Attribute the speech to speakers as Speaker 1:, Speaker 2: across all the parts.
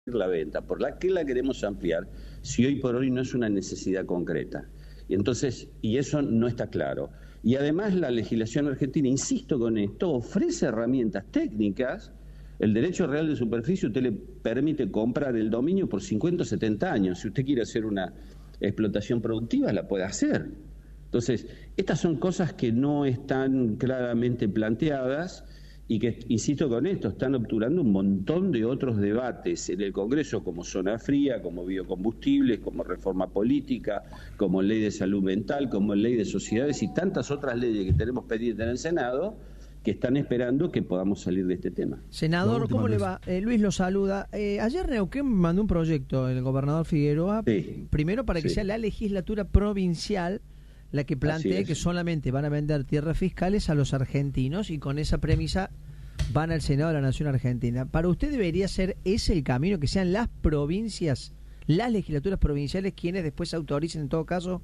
Speaker 1: la venta. ¿Por qué la queremos ampliar si hoy por hoy no es una necesidad concreta? Y entonces, y eso no está claro. Y además la legislación argentina, insisto con esto, ofrece herramientas técnicas. El derecho real de superficie, usted le permite comprar el dominio por 50 o 70 años. Si usted quiere hacer una explotación productiva, la puede hacer. Entonces, estas son cosas que no están claramente planteadas y que, insisto con esto, están obturando un montón de otros debates en el Congreso, como zona fría, como biocombustibles, como reforma política, como ley de salud mental, como ley de sociedades y tantas otras leyes que tenemos pendientes en el Senado, que están esperando que podamos salir de este tema.
Speaker 2: Senador, ¿cómo le va? Luis lo saluda. Ayer Neuquén mandó un proyecto, el gobernador Figueroa, primero para que sea la legislatura provincial la que plantee que solamente van a vender tierras fiscales a los argentinos y con esa premisa van al Senado de la Nación Argentina. ¿Para usted debería ser ese el camino, que sean las provincias, las legislaturas provinciales quienes después autoricen en todo caso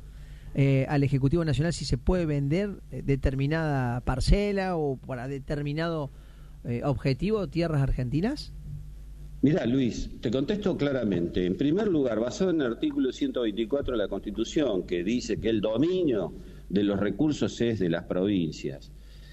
Speaker 2: al Ejecutivo Nacional si se puede vender determinada parcela o para determinado objetivo tierras argentinas?
Speaker 1: Mirá, Luis, te contesto claramente. En primer lugar, basado en el artículo 124 de la Constitución, que dice que el dominio de los recursos es de las provincias,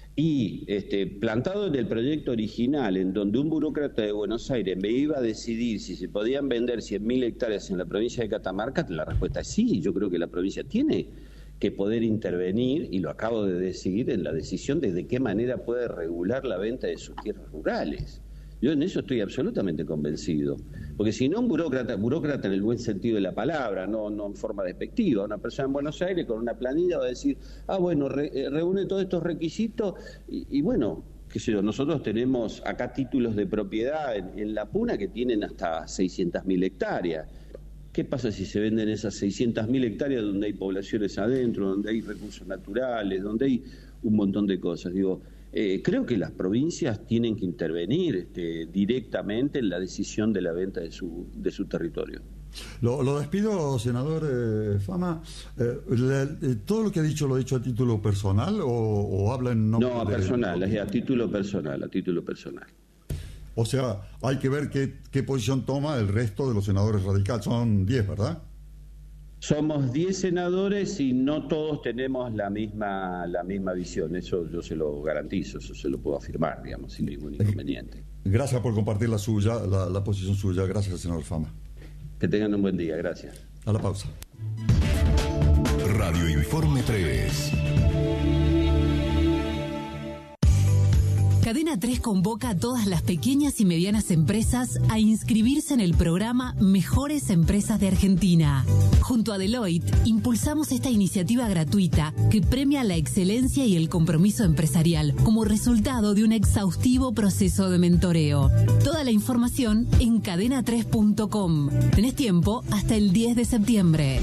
Speaker 1: y plantado en el proyecto original, en donde un burócrata de Buenos Aires me iba a decidir si se podían vender 100.000 hectáreas en la provincia de Catamarca, la respuesta es sí. Yo creo que la provincia tiene que poder intervenir, y lo acabo de decidir, en la decisión de qué manera puede regular la venta de sus tierras rurales. Yo en eso estoy absolutamente convencido, porque si no, un burócrata en el buen sentido de la palabra, no en forma despectiva, una persona en Buenos Aires con una planilla va a decir, bueno, reúne todos estos requisitos y bueno, qué sé yo, nosotros tenemos acá títulos de propiedad en La Puna que tienen hasta 600.000 hectáreas. ¿Qué pasa si se venden esas 600.000 hectáreas donde hay poblaciones adentro, donde hay recursos naturales, donde hay un montón de cosas? Digo, creo que las provincias tienen que intervenir directamente en la decisión de la venta de su territorio.
Speaker 3: Lo despido, senador Fama. ¿Todo lo que ha dicho lo ha dicho a título personal o habla en nombre de...?
Speaker 1: No, personal, a título personal.
Speaker 3: O sea, hay que ver qué posición toma el resto de los senadores radicales. Son 10, ¿verdad?
Speaker 1: Somos 10 senadores y no todos tenemos la misma visión. Eso yo se lo garantizo, eso se lo puedo afirmar, digamos, sin ningún inconveniente.
Speaker 3: Gracias por compartir la suya, la posición suya. Gracias, senador Fama.
Speaker 1: Que tengan un buen día, gracias.
Speaker 3: A la pausa.
Speaker 4: Radio Informe 3.
Speaker 5: Cadena 3 convoca a todas las pequeñas y medianas empresas a inscribirse en el programa Mejores Empresas de Argentina. Junto a Deloitte, impulsamos esta iniciativa gratuita que premia la excelencia y el compromiso empresarial como resultado de un exhaustivo proceso de mentoreo. Toda la información en cadena3.com. Tenés tiempo hasta el 10 de septiembre.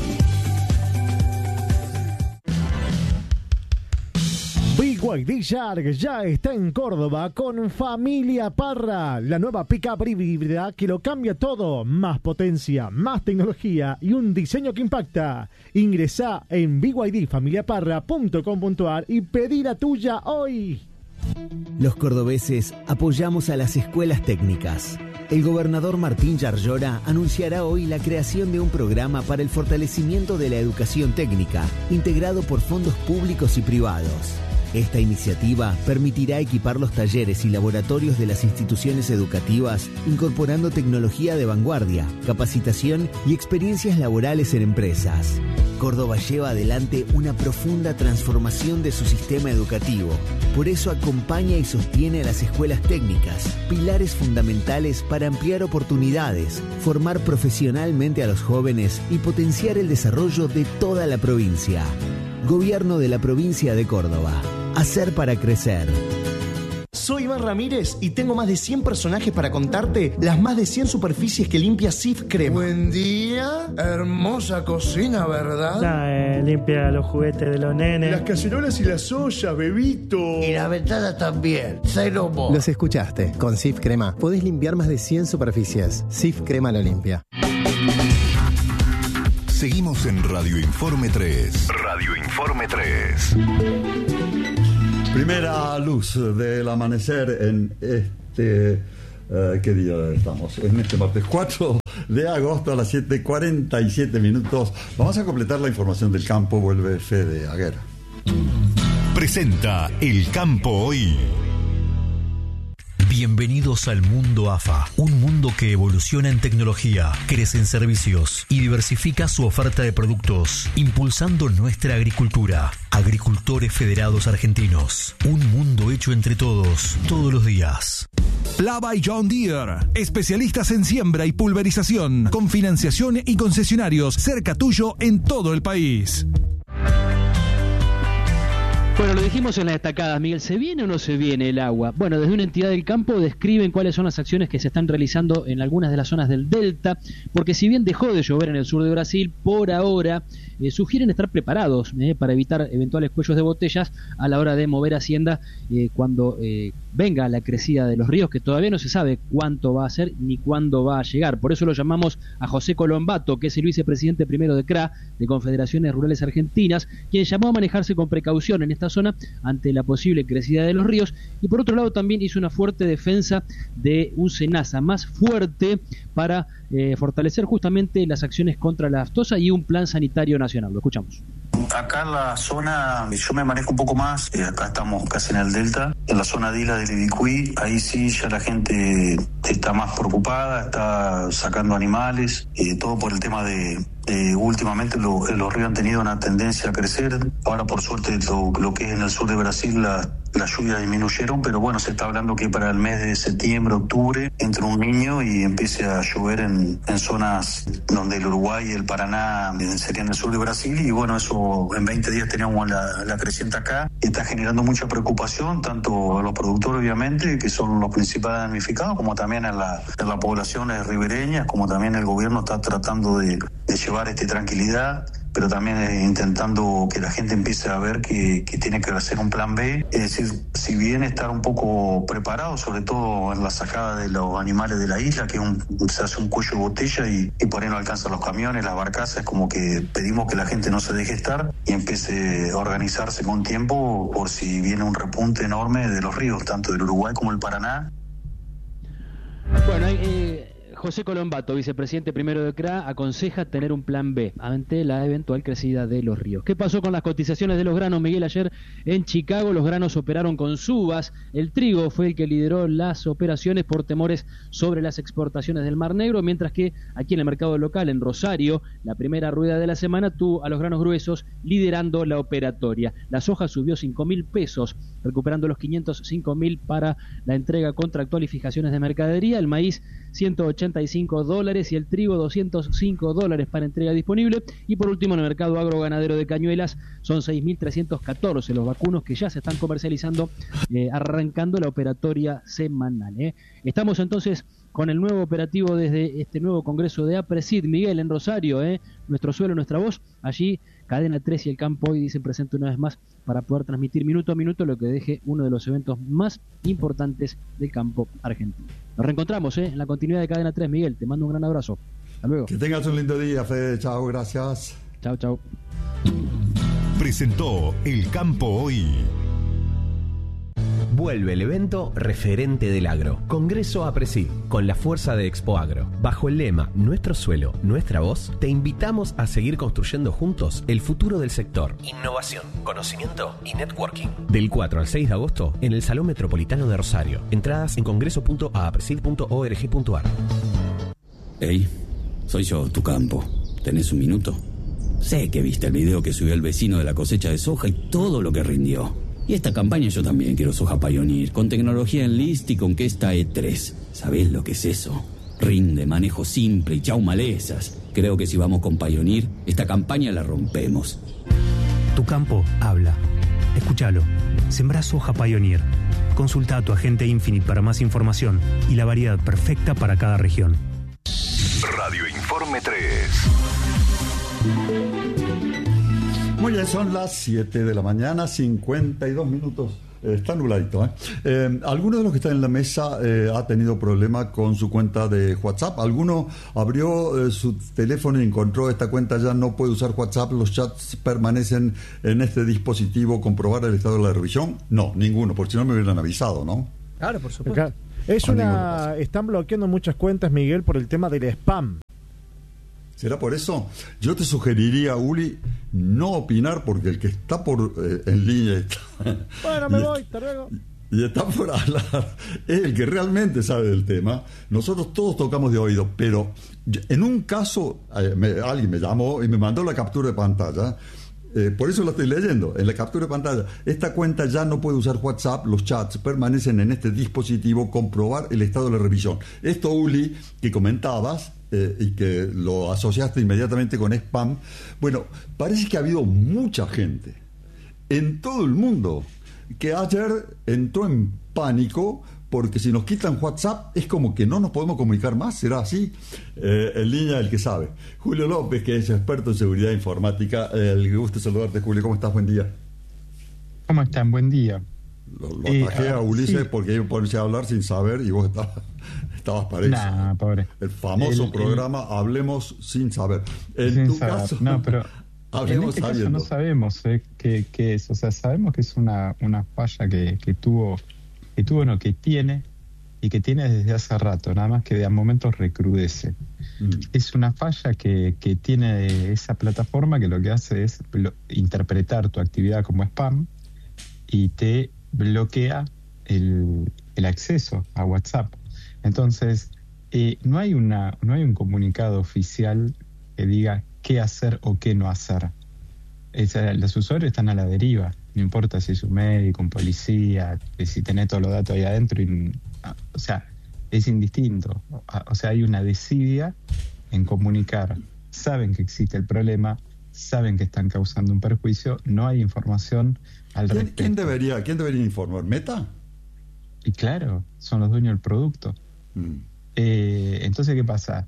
Speaker 6: BYD Shark ya está en Córdoba con Familia Parra, la nueva pick-up híbrida que lo cambia todo, más potencia, más tecnología y un diseño que impacta. Ingresá en bydfamiliaparra.com.ar y pedí la tuya hoy.
Speaker 7: Los cordobeses apoyamos a las escuelas técnicas. El gobernador Martín Yarlora anunciará hoy la creación de un programa para el fortalecimiento de la educación técnica, integrado por fondos públicos y privados. Esta iniciativa permitirá equipar los talleres y laboratorios de las instituciones educativas, incorporando tecnología de vanguardia, capacitación y experiencias laborales en empresas. Córdoba lleva adelante una profunda transformación de su sistema educativo. Por eso acompaña y sostiene a las escuelas técnicas, pilares fundamentales para ampliar oportunidades, formar profesionalmente a los jóvenes y potenciar el desarrollo de toda la provincia. Gobierno de la provincia de Córdoba. Hacer para crecer.
Speaker 8: Soy Iván Ramírez y tengo más de 100 personajes para contarte las más de 100 superficies que limpia Cif Crema.
Speaker 9: Buen día, hermosa cocina, ¿verdad?
Speaker 10: Limpia los juguetes de los nenes.
Speaker 9: Las cacerolas y las ollas, bebito.
Speaker 11: Y la ventana también, Celomo.
Speaker 12: Los escuchaste, con Cif Crema podés limpiar más de 100 superficies. Cif Crema lo limpia.
Speaker 4: Seguimos en Radio Informe 3. Radio Informe 3.
Speaker 3: Primera luz del amanecer en este ¿Qué día estamos? En este martes 4 de agosto a las 7:47. Vamos a completar la información del campo. Vuelve Fede Aguera.
Speaker 4: Presenta El Campo Hoy. Bienvenidos al mundo AFA, un mundo que evoluciona en tecnología, crece en servicios y diversifica su oferta de productos, impulsando nuestra agricultura. Agricultores Federados Argentinos, un mundo hecho entre todos, todos los días.
Speaker 13: Plava y John Deere, especialistas en siembra y pulverización, con financiación y concesionarios cerca tuyo en todo el país.
Speaker 14: Bueno, lo dijimos en las destacadas, Miguel, ¿se viene o no se viene el agua? Bueno, desde una entidad del campo describen cuáles son las acciones que se están realizando en algunas de las zonas del delta, porque si bien dejó de llover en el sur de Brasil, por ahora sugieren estar preparados para evitar eventuales cuellos de botellas a la hora de mover hacienda cuando venga la crecida de los ríos, que todavía no se sabe cuánto va a ser ni cuándo va a llegar. Por eso lo llamamos a José Colombato, que es el vicepresidente primero de CRA, de Confederaciones Rurales Argentinas, quien llamó a manejarse con precaución en esta zona ante la posible crecida de los ríos, y por otro lado también hizo una fuerte defensa de un SENASA más fuerte para fortalecer justamente las acciones contra la aftosa y un plan sanitario nacional. Lo escuchamos.
Speaker 15: Acá en la zona, yo me manejo un poco más, acá estamos casi en el delta, en la zona de Isla del Ibicuí, ahí sí ya la gente está más preocupada, está sacando animales, todo por el tema de últimamente los ríos han tenido una tendencia a crecer. Ahora por suerte lo que es en el sur de Brasil las lluvias disminuyeron, pero bueno, se está hablando que para el mes de septiembre, octubre entre un niño y empiece a llover en zonas donde el Uruguay y el Paraná serían el sur de Brasil, y bueno, eso en 20 días teníamos la creciente acá, y está generando mucha preocupación tanto a los productores obviamente, que son los principales damnificados, como también a las poblaciones ribereñas, como también el gobierno está tratando de llevar tranquilidad, pero también intentando que la gente empiece a ver que tiene que hacer un plan B, es decir, si bien estar un poco preparado, sobre todo en la sacada de los animales de la isla, que se hace un cuello de botella y por ahí no alcanzan los camiones, las barcazas, es como que pedimos que la gente no se deje estar y empiece a organizarse con tiempo por si viene un repunte enorme de los ríos, tanto del Uruguay como el Paraná.
Speaker 14: Bueno, José Colombato, vicepresidente primero de CRA, aconseja tener un plan B ante la eventual crecida de los ríos. ¿Qué pasó con las cotizaciones de los granos, Miguel? Ayer en Chicago los granos operaron con subas. El trigo fue el que lideró las operaciones por temores sobre las exportaciones del Mar Negro, mientras que aquí en el mercado local, en Rosario, la primera rueda de la semana tuvo a los granos gruesos liderando la operatoria. La soja subió 5.000 pesos, recuperando los 505.000 para la entrega contractual y fijaciones de mercadería. El maíz, $185 y el trigo $205 para entrega disponible. Y por último, en el mercado agroganadero de Cañuelas son 6.314 los vacunos que ya se están comercializando, arrancando la operatoria semanal. Estamos entonces con el nuevo operativo desde este nuevo congreso de APRESID, Miguel, en Rosario, nuestro suelo, nuestra voz. Allí Cadena 3 y el Campo Hoy dicen presente una vez más para poder transmitir minuto a minuto lo que deje uno de los eventos más importantes del campo argentino. Nos reencontramos en la continuidad de Cadena 3, Miguel. Te mando un gran abrazo. Hasta luego.
Speaker 3: Que tengas un lindo día, Fede. Chao, gracias.
Speaker 14: Chao, chao.
Speaker 4: Presentó El Campo Hoy.
Speaker 7: Vuelve el evento referente del agro. Congreso APRESID, con la fuerza de Expo Agro. Bajo el lema Nuestro suelo, nuestra voz, te invitamos a seguir construyendo juntos el futuro del sector. Innovación, conocimiento y networking. Del 4 al 6 de agosto en el Salón Metropolitano de Rosario. Entradas en congreso.apresid.org.ar.
Speaker 16: Hey, soy yo, tu campo. ¿Tenés un minuto? Sé que viste el video que subió el vecino de la cosecha de soja y todo lo que rindió. Y esta campaña yo también quiero soja Pioneer, con tecnología Enlist y con Kesta E3. ¿Sabés lo que es eso? Rinde, manejo simple y chau malezas. Creo que si vamos con Pioneer, esta campaña la rompemos.
Speaker 17: Tu campo habla. Escúchalo. Sembrá soja Pioneer. Consulta a tu agente Infinite para más información y la variedad perfecta para cada región.
Speaker 4: Radio Informe 3.
Speaker 3: Muy bien, son las 7 de la mañana, 52 minutos. Está nubladito, alguno de los que están en la mesa ha tenido problema con su cuenta de WhatsApp. Alguno abrió su teléfono y encontró esta cuenta, ya no puede usar WhatsApp, los chats permanecen en este dispositivo. ¿Comprobar el estado de la revisión? No, ninguno, porque si no me hubieran avisado, ¿no?
Speaker 2: Claro, por supuesto.
Speaker 6: Están bloqueando muchas cuentas, Miguel, por el tema del spam.
Speaker 3: ¿Será por eso? Yo te sugeriría, Uli, no opinar, porque el que está en línea
Speaker 6: bueno, me voy, hasta luego.
Speaker 3: Y está por hablar, es el que realmente sabe del tema. Nosotros todos tocamos de oído, pero en un caso alguien me llamó y me mandó la captura de pantalla. Por eso lo estoy leyendo. En la captura de pantalla, esta cuenta ya no puede usar WhatsApp, los chats permanecen en este dispositivo, comprobar el estado de la revisión. Esto, Uli, que comentabas y que lo asociaste inmediatamente con spam, bueno, parece que ha habido mucha gente en todo el mundo que ayer entró en pánico porque si nos quitan WhatsApp es como que no nos podemos comunicar más. ¿Será así? En línea el que sabe. Julio López, que es experto en seguridad informática. El gusto de saludarte, Julio. ¿Cómo estás? Buen día.
Speaker 18: ¿Cómo están? Buen día.
Speaker 3: Lo atajé a Ulises sí, porque iba a ponerse a hablar sin saber y vos estabas para eso.
Speaker 18: Nah, pobre.
Speaker 3: El famoso programa Hablemos sin saber. En
Speaker 18: sin
Speaker 3: tu
Speaker 18: saber.
Speaker 3: caso...
Speaker 18: No, pero...
Speaker 3: Hablemos
Speaker 18: en este
Speaker 3: sabiendo.
Speaker 18: caso no sabemos qué es. O sea, sabemos que es una falla que tiene y que tiene desde hace rato, nada más que de a momentos recrudece. Es una falla que tiene esa plataforma que lo que hace es interpretar tu actividad como spam y te bloquea el acceso a WhatsApp. Entonces, no hay un comunicado oficial que diga qué hacer o qué no hacer. Los usuarios están a la deriva, no importa si es un médico, un policía, si tenés todos los datos ahí adentro, o sea, es indistinto. O sea, hay una desidia en comunicar. Saben que existe el problema, saben que están causando un perjuicio, no hay información al respecto.
Speaker 3: ¿Quién debería informar? ¿Meta?
Speaker 18: Y claro, son los dueños del producto. Entonces, ¿qué pasa?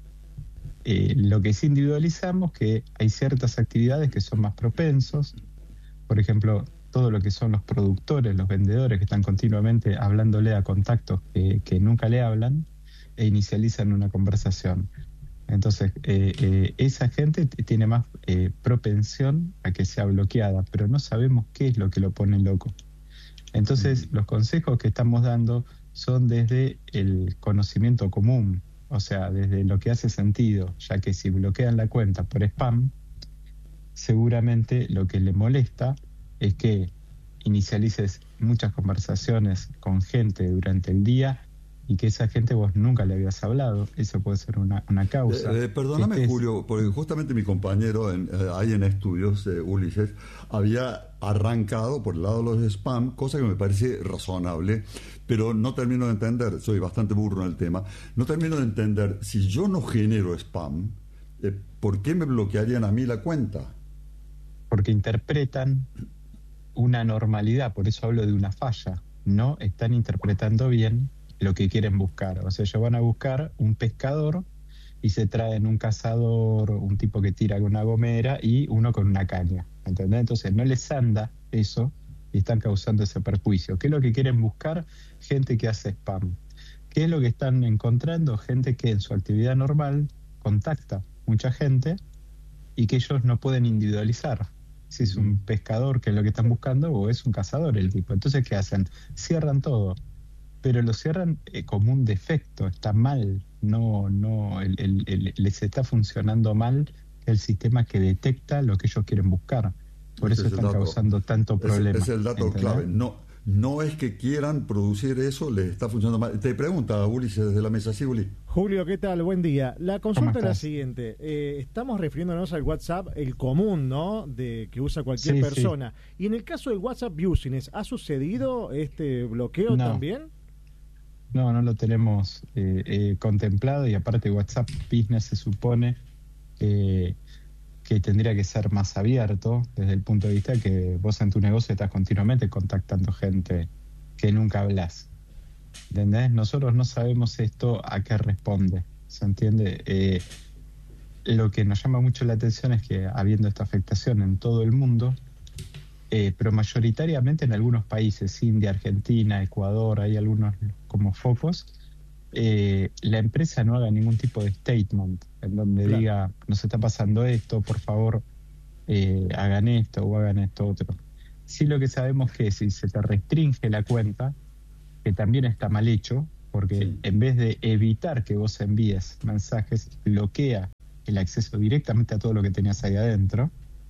Speaker 18: Lo que sí individualizamos que hay ciertas actividades que son más propensos, por ejemplo, todo lo que son los productores, los vendedores que están continuamente hablándole a contactos que nunca le hablan e inicializan una conversación. Entonces, esa gente tiene más propensión a que sea bloqueada, pero no sabemos qué es lo que lo pone loco. Entonces, los consejos que estamos dando son desde el conocimiento común, o sea, desde lo que hace sentido, ya que si bloquean la cuenta por spam, seguramente lo que le molesta es que inicialices muchas conversaciones con gente durante el día y que esa gente vos nunca le habías hablado. Eso puede ser una causa.
Speaker 3: Perdóname, Julio, porque justamente mi compañero ahí en estudios, Ulises, había arrancado por el lado de los spam, cosa que me parece razonable, pero no termino de entender, soy bastante burro en el tema, no termino de entender, si yo no genero spam, ¿por qué me bloquearían a mí la cuenta?
Speaker 18: Porque interpretan una normalidad, por eso hablo de una falla. No están interpretando bien lo que quieren buscar. O sea, ellos van a buscar un pescador y se traen un cazador, un tipo que tira con una gomera y uno con una caña. ¿Entendés? Entonces no les anda eso y están causando ese perjuicio. ¿Qué es lo que quieren buscar? Gente que hace spam. ¿Qué es lo que están encontrando? Gente que en su actividad normal contacta mucha gente y que ellos no pueden individualizar si es un pescador que es lo que están buscando o es un cazador el tipo. Entonces, ¿qué hacen? Cierran todo, pero lo cierran como un defecto, está mal, les está funcionando mal el sistema que detecta lo que ellos quieren buscar. Por eso están causando tanto problema.
Speaker 3: Es el dato clave. No es que quieran producir eso, les está funcionando mal. Te pregunta Ulises desde la mesa. Sí, Uli.
Speaker 6: Julio, ¿qué tal? Buen día. La consulta es la siguiente. Estamos refiriéndonos al WhatsApp, el común, ¿no? Que usa cualquier persona. Sí. Y en el caso del WhatsApp Business, ¿ha sucedido este bloqueo también?
Speaker 18: No lo tenemos contemplado, y aparte WhatsApp Business se supone que tendría que ser más abierto desde el punto de vista que vos en tu negocio estás continuamente contactando gente que nunca hablas. ¿Entendés? Nosotros no sabemos esto a qué responde, ¿se entiende? Lo que nos llama mucho la atención es que habiendo esta afectación en todo el mundo, pero mayoritariamente en algunos países, India, Argentina, Ecuador, hay algunos como focos, la empresa no haga ningún tipo de statement en donde diga, nos está pasando esto, por favor, hagan esto o hagan esto otro. Sí, lo que sabemos que si se te restringe la cuenta, que también está mal hecho, porque en vez de evitar que vos envíes mensajes, bloquea el acceso directamente a todo lo que tenías ahí adentro.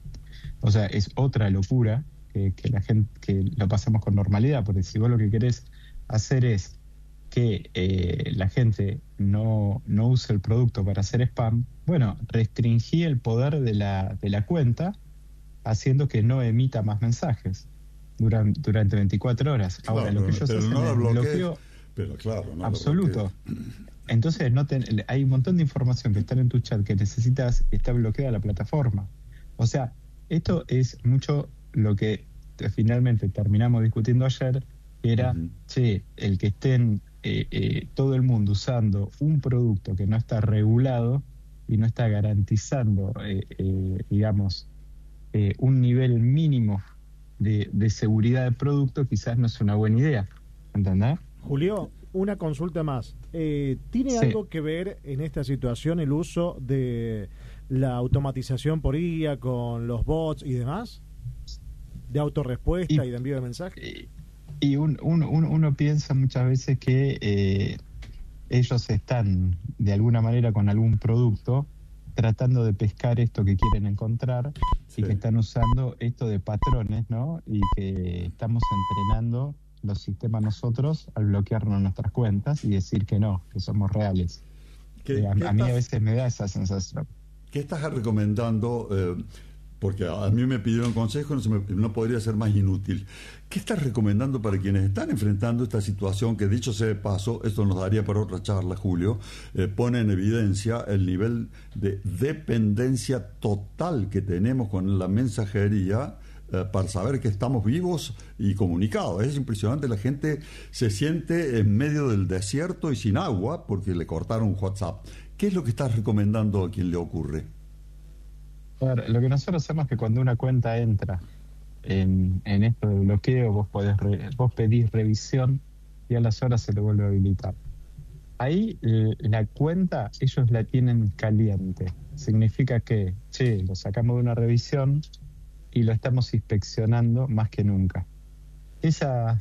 Speaker 18: O sea, es otra locura que la gente, que lo pasamos con normalidad, porque si vos lo que querés hacer es que la gente no use el producto para hacer spam, bueno, restringí el poder de la cuenta haciendo que no emita más mensajes durante 24 horas. Ahora,
Speaker 3: claro,
Speaker 18: lo que ellos hacen
Speaker 3: no
Speaker 18: es bloqueo
Speaker 3: pero claro, no
Speaker 18: absoluto. Entonces hay un montón de información que está en tu chat que necesitas, está bloqueada la plataforma. O sea, esto es mucho lo que finalmente terminamos discutiendo ayer, que era, el que estén todo el mundo usando un producto que no está regulado y no está garantizando, digamos, un nivel mínimo de seguridad del producto, quizás no es una buena idea. ¿Entendés?
Speaker 6: Julio, una consulta más. ¿Tiene algo que ver en esta situación el uso de la automatización por IA con los bots y demás? ¿De autorrespuesta y de envío de mensajes?
Speaker 18: Y uno piensa muchas veces que ellos están de alguna manera con algún producto tratando de pescar esto que quieren encontrar y que están usando esto de patrones, ¿no? Y que estamos entrenando los sistemas nosotros al bloquearnos nuestras cuentas y decir que no, que somos reales. A mí a veces me da esa sensación.
Speaker 3: ¿Qué estás recomendando? Porque a mí me pidieron consejo, no podría ser más inútil. ¿Qué estás recomendando para quienes están enfrentando esta situación que, dicho sea de paso, esto nos daría para otra charla, Julio, pone en evidencia el nivel de dependencia total que tenemos con la mensajería para saber que estamos vivos y comunicados? Es impresionante, la gente se siente en medio del desierto y sin agua porque le cortaron WhatsApp. ¿Qué es lo que estás recomendando a quien le ocurre?
Speaker 18: A ver, lo que nosotros hacemos es que cuando una cuenta entra en esto de bloqueo, vos pedís revisión y a las horas se le vuelve a habilitar. Ahí la cuenta ellos la tienen caliente. Significa que, lo sacamos de una revisión y lo estamos inspeccionando más que nunca. Esa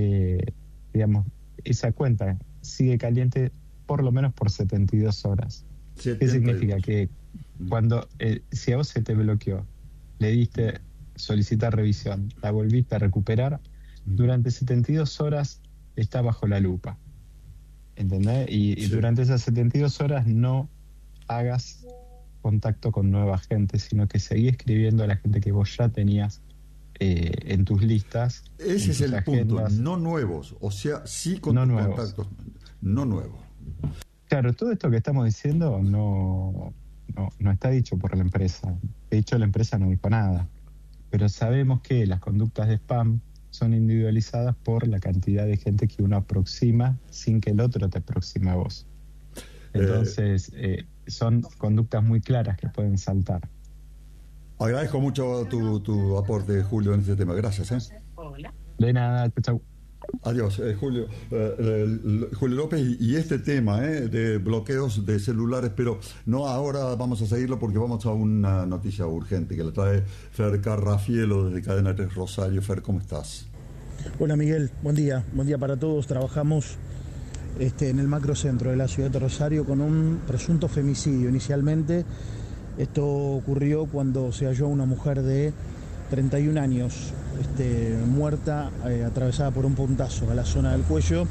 Speaker 18: cuenta sigue caliente por lo menos por 72 horas. ¿Qué significa? Que cuando, si a vos se te bloqueó, le diste solicitar revisión, la volviste a recuperar, durante 72 horas está bajo la lupa. ¿Entendés? Y durante esas 72 horas no hagas contacto con nueva gente, sino que seguí escribiendo a la gente que vos ya tenías en tus listas.
Speaker 3: Ese es el punto, no nuevos, o sea, sí con tus contactos, no nuevos.
Speaker 18: Claro, todo esto que estamos diciendo no está dicho por la empresa. De hecho, la empresa no dijo nada. Pero sabemos que las conductas de spam son individualizadas por la cantidad de gente que uno aproxima sin que el otro te aproxime a vos. Entonces, son conductas muy claras que pueden saltar.
Speaker 3: Agradezco mucho tu aporte, Julio, en este tema. Gracias.
Speaker 18: Hola. De nada, chau.
Speaker 3: Adiós, Julio. Julio López, y este tema de bloqueos de celulares, pero no ahora, vamos a seguirlo porque vamos a una noticia urgente que la trae Fer Carrafielo desde Cadena 3 Rosario. Fer, ¿cómo estás?
Speaker 19: Hola Miguel, buen día para todos. Trabajamos en el macrocentro de la ciudad de Rosario con un presunto femicidio. Inicialmente esto ocurrió cuando se halló una mujer de 31 años muerta, atravesada por un puntazo a la zona del cuello.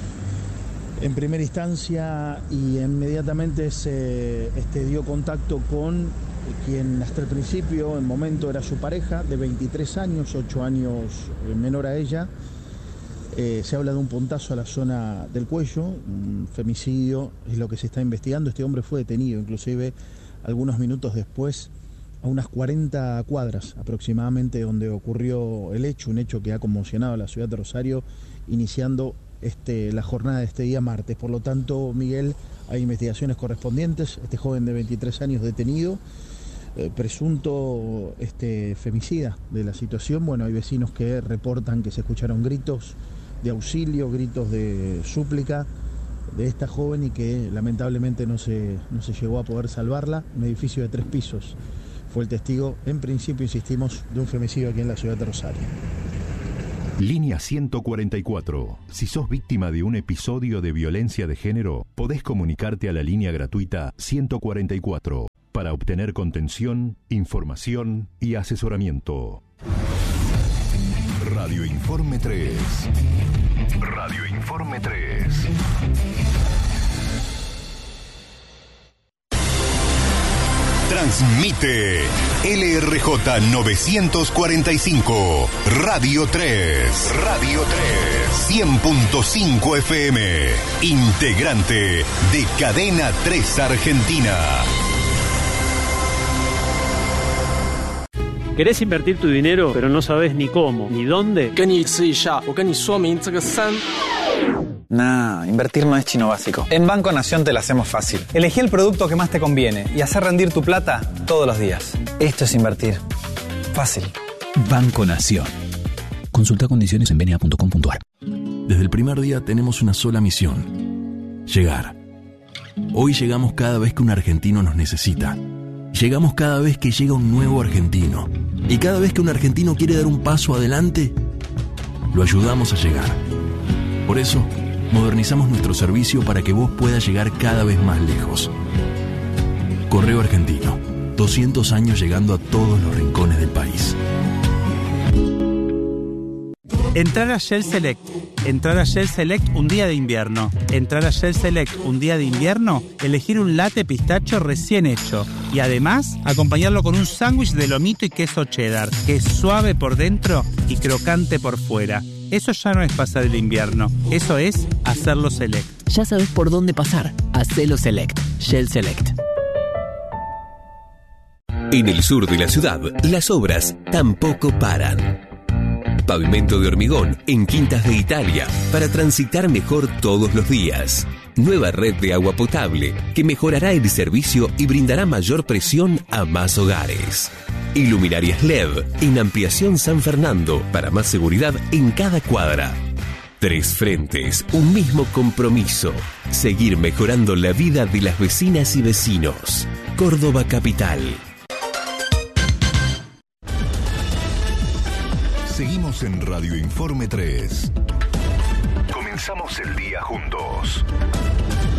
Speaker 19: En primera instancia y inmediatamente se dio contacto con quien hasta el principio, en momento, era su pareja de 23 años, 8 años menor a ella. Se habla de un puntazo a la zona del cuello, un femicidio es lo que se está investigando. Este hombre fue detenido, inclusive algunos minutos después, a unas 40 cuadras aproximadamente donde ocurrió el hecho, un hecho que ha conmocionado a la ciudad de Rosario, iniciando la jornada de este día martes. Por lo tanto, Miguel, hay investigaciones correspondientes. Este joven de 23 años detenido, presunto femicida de la situación. Bueno, hay vecinos que reportan que se escucharon gritos de auxilio, gritos de súplica de esta joven y que lamentablemente no se llegó a poder salvarla. Un edificio de 3 pisos fue el testigo, en principio, insistimos, de un femicidio aquí en la ciudad de Rosario.
Speaker 20: Línea 144. Si sos víctima de un episodio de violencia de género, podés comunicarte a la línea gratuita 144 para obtener contención, información y asesoramiento. Radio Informe 3. Radio Informe 3.
Speaker 21: Transmite LRJ 945, Radio 3. Radio 3. 100.5 FM. Integrante de Cadena 3 Argentina.
Speaker 22: ¿Querés invertir tu dinero, pero no sabes ni cómo, ni dónde?
Speaker 23: Nah, invertir no es chino básico. En Banco Nación te la hacemos fácil. Elegí el producto que más te conviene y hacer rendir tu plata todos los días. Esto es invertir. Fácil.
Speaker 4: Banco Nación. Consulta condiciones en bna.com.ar.
Speaker 24: Desde el primer día tenemos una sola misión: llegar. Hoy llegamos cada vez que un argentino nos necesita. Llegamos cada vez que llega un nuevo argentino. Y cada vez que un argentino quiere dar un paso adelante, lo ayudamos a llegar. Por eso, modernizamos nuestro servicio para que vos puedas llegar cada vez más lejos. Correo Argentino. 200 años llegando a todos los rincones del país.
Speaker 25: Entrar a Shell Select. Entrar a Shell Select un día de invierno. Entrar a Shell Select un día de invierno, elegir un latte pistacho recién hecho. Y además, acompañarlo con un sándwich de lomito y queso cheddar, que es suave por dentro y crocante por fuera. Eso ya no es pasar el invierno, eso es hacerlo Select.
Speaker 26: Ya sabes por dónde pasar. Hacelo Select. Shell Select.
Speaker 27: En el sur de la ciudad, las obras tampoco paran. Pavimento de hormigón en Quintas de Italia para transitar mejor todos los días. Nueva red de agua potable que mejorará el servicio y brindará mayor presión a más hogares. Iluminarias LED en Ampliación San Fernando para más seguridad en cada cuadra. 3 frentes, un mismo compromiso. Seguir mejorando la vida de las vecinas y vecinos. Córdoba Capital.
Speaker 21: Seguimos en Radio Informe 3. Comenzamos el día juntos.